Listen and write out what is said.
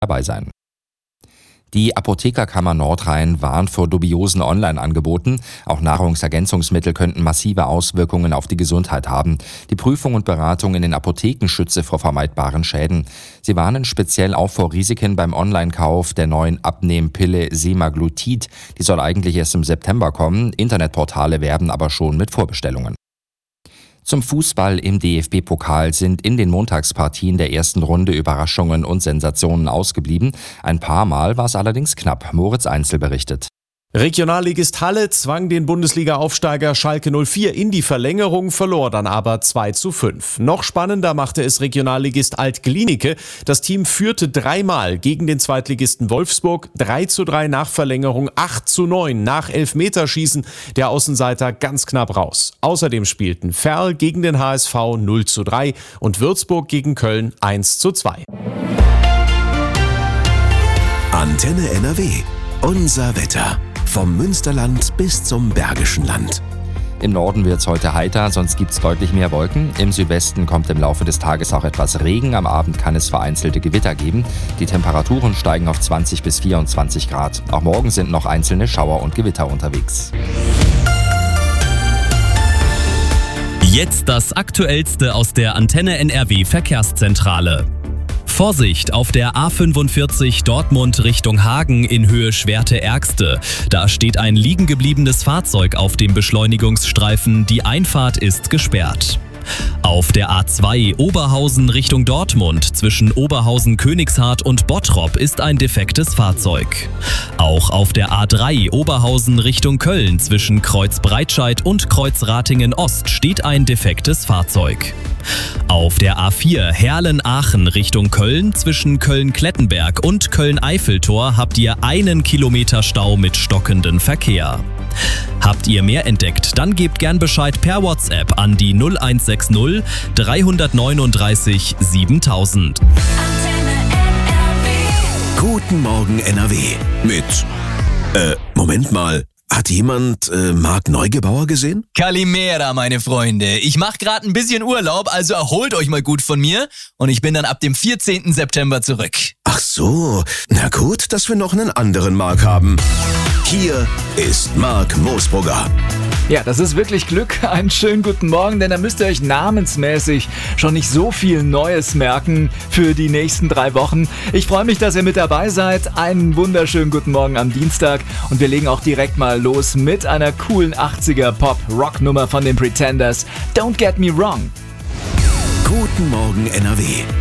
dabei sein. Die Apothekerkammer Nordrhein warnt vor dubiosen Online-Angeboten. Auch Nahrungsergänzungsmittel könnten massive Auswirkungen auf die Gesundheit haben. Die Prüfung und Beratung in den Apotheken schütze vor vermeidbaren Schäden. Sie warnen speziell auch vor Risiken beim Online-Kauf der neuen Abnehmpille Semaglutid. Die soll eigentlich erst im September kommen. Internetportale werben aber schon mit Vorbestellungen. Zum Fußball im DFB-Pokal sind in den Montagspartien der ersten Runde Überraschungen und Sensationen ausgeblieben. Ein paar Mal war es allerdings knapp. Moritz Einzel berichtet. Regionalligist Halle zwang den Bundesliga-Aufsteiger Schalke 04 in die Verlängerung, verlor dann aber 2:5. Noch spannender machte es Regionalligist Alt-Glienicke. Das Team führte 3-mal gegen den Zweitligisten Wolfsburg, 3:3 nach Verlängerung, 8:9 nach Elfmeterschießen. Der Außenseiter ganz knapp raus. Außerdem spielten Verl gegen den HSV 0:3 und Würzburg gegen Köln 1:2. Antenne NRW. Unser Wetter. Vom Münsterland bis zum Bergischen Land. Im Norden wird es heute heiter, sonst gibt es deutlich mehr Wolken. Im Südwesten kommt im Laufe des Tages auch etwas Regen. Am Abend kann es vereinzelte Gewitter geben. Die Temperaturen steigen auf 20 bis 24 Grad. Auch morgen sind noch einzelne Schauer und Gewitter unterwegs. Jetzt das Aktuellste aus der Antenne NRW Verkehrszentrale. Vorsicht auf der A45 Dortmund Richtung Hagen in Höhe Schwerte-Ergste. Da steht ein liegengebliebenes Fahrzeug auf dem Beschleunigungsstreifen. Die Einfahrt ist gesperrt. Auf der A2 Oberhausen Richtung Dortmund zwischen Oberhausen-Königshardt und Bottrop ist ein defektes Fahrzeug. Auch auf der A3 Oberhausen Richtung Köln zwischen Kreuz Breitscheid und Kreuz Ratingen Ost steht ein defektes Fahrzeug. Auf der A4 Herlen-Aachen Richtung Köln zwischen Köln-Klettenberg und Köln-Eiffeltor habt ihr 1 Kilometer Stau mit stockendem Verkehr. Habt ihr mehr entdeckt, dann gebt gern Bescheid per WhatsApp an die 0160 339 7000. Guten Morgen NRW mit Moment mal. Hat jemand Marc Neugebauer gesehen? Kalimera, meine Freunde. Ich mache gerade ein bisschen Urlaub, also erholt euch mal gut von mir und ich bin dann ab dem 14. September zurück. Ach so, na gut, dass wir noch einen anderen Marc haben. Hier ist Marc Moosbrugger. Ja, das ist wirklich Glück. Einen schönen guten Morgen, denn da müsst ihr euch namensmäßig schon nicht so viel Neues merken für die nächsten 3 Wochen. Ich freue mich, dass ihr mit dabei seid. Einen wunderschönen guten Morgen am Dienstag und wir legen auch direkt mal los mit einer coolen 80er Pop-Rock-Nummer von den Pretenders. Don't Get Me Wrong. Guten Morgen NRW